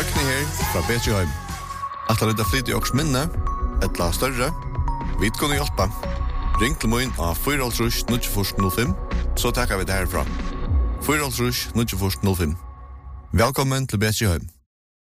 Høgni her fra Betjeheim. Atla rydda flyt I oks minne, etla større. Vi kunne hjelpa. Ring til min av 4-0-9-05, så takker vi det herfra. 4-0-9-05. Velkommen til Betjeheim.